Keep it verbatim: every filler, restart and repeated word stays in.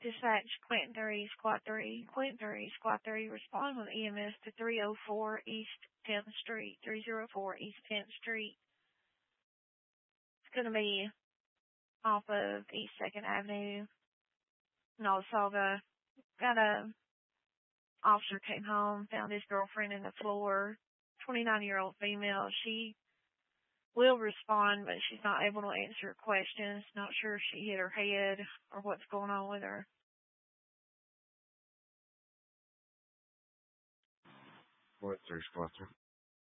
Dispatch, Quentin three, Squad three, Quentin three, Squad three, respond with E M S to three oh four East tenth Street, three oh four East tenth Street. It's going to be off of East second Avenue, Nolasauga. Got a officer came home, found his girlfriend in the floor, twenty-nine-year-old female. She will respond, but she's not able to answer questions. Not sure if she hit her head or what's going on with her. What, three, squad three?